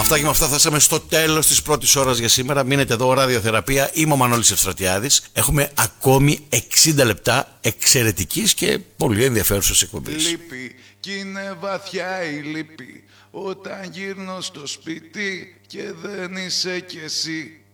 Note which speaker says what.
Speaker 1: αυτά και με αυτά φτάσαμε στο τέλος της πρώτης ώρας για σήμερα. Μείνετε εδώ, ραδιοθεραπεία. Είμαι ο Μανώλης Ευστρατιάδης. Έχουμε ακόμη 60 λεπτά εξαιρετικής και πολύ ενδιαφέρουσας εκπομπής.
Speaker 2: Λύπη, κι είναι βαθιά η λύπη όταν γύρνω στο σπίτι και δεν είσαι κι εσύ.